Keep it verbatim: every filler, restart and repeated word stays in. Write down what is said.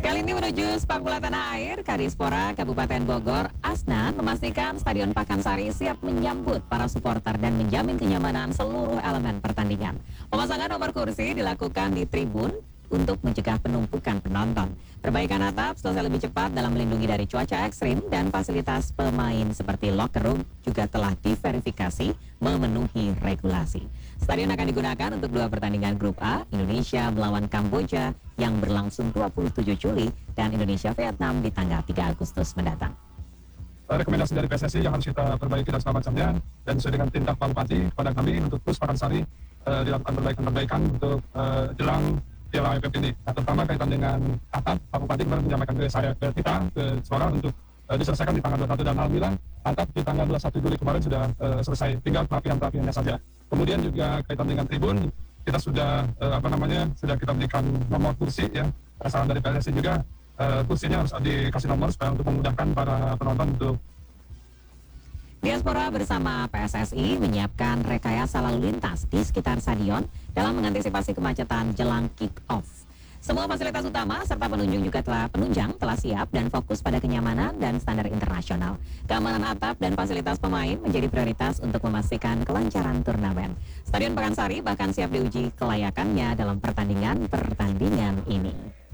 Kali ini menuju sepak bola tanah air, Kadispora Kabupaten Bogor, Asnan memastikan Stadion Pakansari siap menyambut para supporter dan menjamin kenyamanan seluruh elemen pertandingan. Pemasangan nomor kursi dilakukan di tribun untuk mencegah penumpukan penonton. Perbaikan atap selesai lebih cepat dalam melindungi dari cuaca ekstrim dan fasilitas pemain seperti locker room juga telah diverifikasi memenuhi regulasi. Stadion akan digunakan untuk dua pertandingan grup A, Indonesia melawan Kamboja yang berlangsung dua puluh tujuh Juli dan Indonesia-Vietnam di tanggal tiga Agustus mendatang. Rekomendasi dari P S S I yang harus kita perbaiki dan segala macamnya, dan sesuai dengan tindak Pak Bupati kepada kami untuk terus Pakansari uh, dilakukan perbaikan-perbaikan untuk uh, jelang Piala A F F ini. Nah, terutama kaitan dengan atap, Pak Bupati kemarin menyampaikan ke saya, ke kita, ke Suara untuk uh, diselesaikan di tanggal dua puluh satu, dan alhamdulillah atap di tanggal dua puluh satu Juli kemarin sudah uh, selesai, tinggal perapian-perapiannya saja. Kemudian juga kaitan dengan tribun, kita sudah uh, apa namanya sudah kita berikan nomor kursi ya. Saran dari P S S I juga uh, kursinya harus dikasih nomor supaya untuk memudahkan para penonton untuk. Diaspora bersama P S S I menyiapkan rekayasa lalu lintas di sekitar stadion dalam mengantisipasi kemacetan jelang kick-off. Semua fasilitas utama serta penunjang juga telah penunjang telah siap dan fokus pada kenyamanan dan standar internasional. Keamanan atap dan fasilitas pemain menjadi prioritas untuk memastikan kelancaran turnamen. Stadion Pakansari bahkan siap diuji kelayakannya dalam pertandingan-pertandingan ini.